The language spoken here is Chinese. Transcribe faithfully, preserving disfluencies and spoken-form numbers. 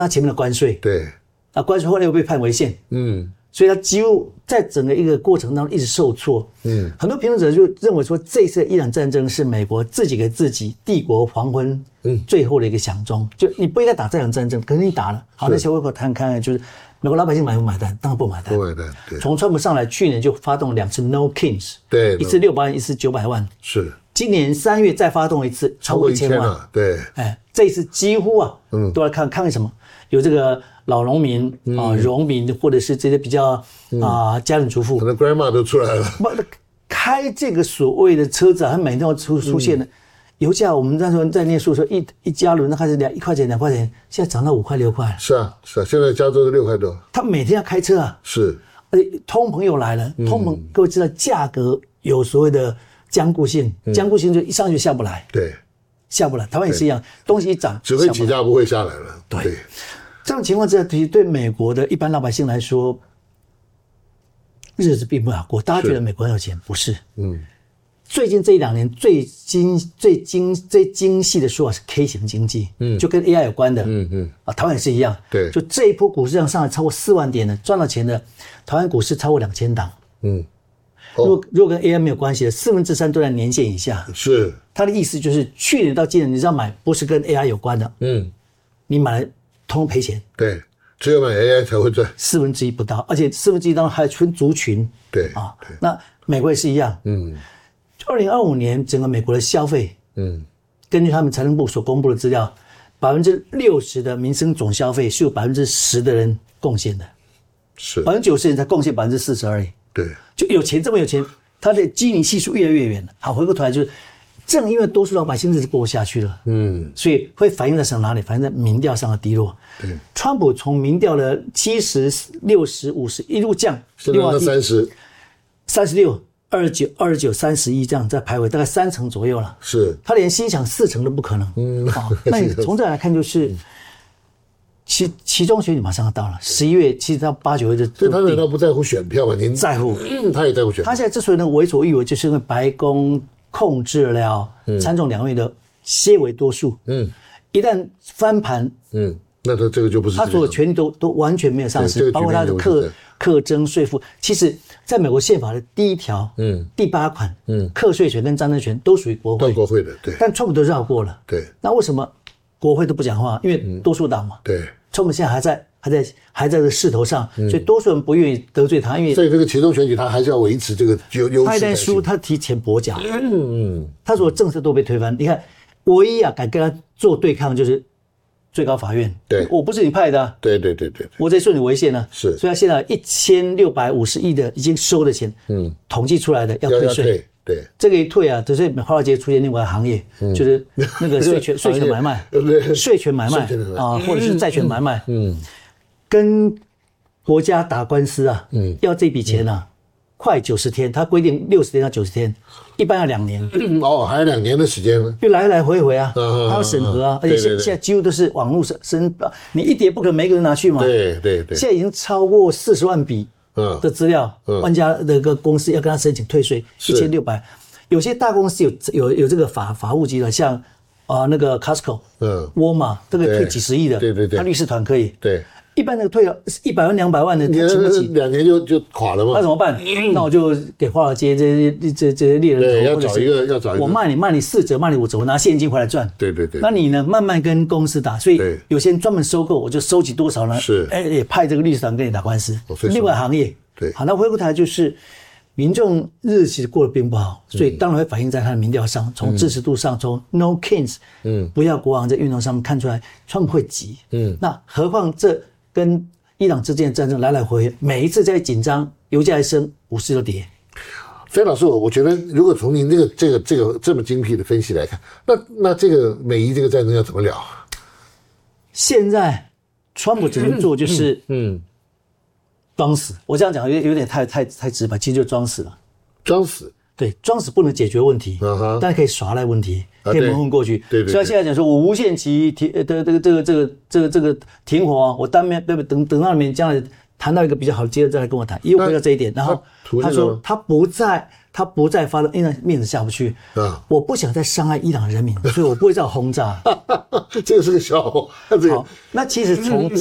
那前面的关税， 对， 那关税后来又被判违宪， 嗯， 所以他几乎在整个一个过程当中一直受挫。 嗯， 很多评论者就认为说，这次的伊朗战争是美国自己给自己帝国黄昏最后的一个响钟，就你不应该打这场战争，可是你打了，好，那些回头谈看，就是美国老百姓买不买单？当然不买单， 不买单。对， 从川普上来，去年就发动两次 No Kings， 对， 一次六百万，一次九百万， 是。 今年三月再发动一次，超过一千万， 了，对， 哎，这一次几乎啊，嗯，都来看看什么，有这个老农民啊、农民，或者是这些比较啊家庭主妇， 可能 grandma 都出来了， 不，开这个所谓的车子啊，它每天要出出现的。油价，我们那时候在念书的时候，一一加仑那开始两一块钱、两块钱，现在涨到五块、六块。 是啊，是啊，现在加州是六块多。 他每天要开车啊， 是， 而且通膨又来了，通膨、嗯、各位知道，价格有所谓的僵固性，僵固性就一上去下不来， 对， 下不来。台湾也是一样，东西一涨， 只会起价不会下来了。 对， 对这种情况之下，其实对美国的一般老百姓来说，日子并不好过。大家觉得美国很有钱，不是？嗯。最近这一两年最精、最精、最精细的说法是 K 型经济，嗯，就跟 A I 有关的，嗯嗯，啊，台湾也是一样， 对， 就这一波股市上上来超过四万点的，赚到钱的，台湾股市超过两千档，嗯，哦、如果如果跟 A I 没有关系的，四分之三都在年线以下， 是， 他的意思就是去年到今年，你只要买不是跟 A I 有关的，嗯，你买了通通赔钱， 对，只有买 A I 才会赚， 四分之一不到，而且四分之一当中还分族群， 对啊，那美国也是一样，嗯。二零二五年整个美国的消费，嗯，根据他们财政部所公布的资料，百分之六十的民生总消费是有百分之十的人贡献的， 是百分之九十人才贡献百分之四十而已。 对， 就有钱这么有钱，他的基尼系数越来越远了。好，回过头来就是，正因为多数老百姓日子过不下去了，嗯，所以会反映在什么哪里？反映在民调上的低落。对，川普从民调的七十、六十、五十一路降， 现在到三十、 三十六。二十九、二十九、三十一这样在徘徊，大概三成左右了。 是， 他连心想四成都不可能。嗯，哦、那你从这来看，就是其其中选举马上要到了，十一月其实到八九月就。 所以他难道不在乎选票吗？您在乎、 嗯，他也在乎选票。 他现在之所以能为所欲为，就是因为白宫控制了参众两院的些微多数。嗯，一旦翻盘，嗯， 那他这个就不是他所有权利都都完全没有丧失，这个、包括他的课课征税负，其实。在美国宪法的第一条，嗯，第八款，嗯，课税权跟战争权都属于国会， 国会的，对。 但川普都绕过了， 对。 那为什么国会都不讲话？因为多数党嘛， 嗯、对。 川普现在还在，还在，还在这势头上，嗯、所以多数人不愿意得罪他，因为所以这个其中选举他还是要维持这个优优势。 他一旦输，他提前跛脚，嗯嗯，他所有政策都被推翻。你看，唯一啊敢跟他做对抗就是。最高法院， 对， 我不是你派的、啊， 对对对 对, 對， 我在顺你违宪呢， 是， 所以他现在一千六百五十亿的已经收的钱，嗯，统计出来的要退税， 对， 这个一退啊，就是华尔街出现另外一个行业，嗯、就是那个税权税权买卖，税权买卖啊，或者是债权买卖，嗯，跟国家打官司啊，嗯，要这笔钱啊。嗯快九十天，他规定六十天到九十天，一般要两年。 哦，还有两年的时间呢。 就来来回回啊，嗯、他要审核啊，嗯、而且现现在几乎都是网络申，你一叠不可能每个人拿去嘛。 对对对。 现在已经超过四十万笔的资料，嗯、万家的个公司要跟他申请退税一千六百，有些大公司有有有这个法法务集团，像啊、呃、那个 Costco， 嗯，沃尔玛这个退几十亿的， 对对对， 他律师团可以。 对。 一般那个退了一百万、两百万的，他请不起， 两年就就垮了嘛。 那怎么办？那我就给华尔街这些这这些猎人头， 对，要找一个要找一个。 我卖你卖你四折，卖你五折，我拿现金回来赚。 对对对。 那你呢？慢慢跟公司打，所以有些人专门收购，我就收集多少呢？ 是， 哎，也派这个律师团跟你打官司。另外行业， 对。 好，那回过头来就是民众日子其实过得并不好，所以当然会反映在他的民调上，从支持度上，从 No Kings， 嗯，不要国王这运动上面看出来，川普会急，嗯，那何况这跟伊朗之间的战争来来回回，每一次在紧张，油价一升，股市就跌。 飞老师，我觉得如果从您这个这个这个这么精辟的分析来看，那那这个美伊这个战争要怎么了？ 现在川普只能做就是嗯，装死。我这样讲有有点太太太直白，其实就装死了。 装死。 对，装死不能解决问题，uh-huh. 但是可以耍赖问题，可以蒙混过去。 啊、对, 对, 对, 对， 所以他现在讲说，我无限期停的这个这个这个这个这个停火啊，我当面对不等等到你们将来谈到一个比较好的阶段再来跟我谈。又回到这一点，然后他说他不再他不再发动，因为面子下不去。 啊， 我不想再伤害伊朗人民，所以我不会再轰炸。 这个是个笑话。这个好，那其实从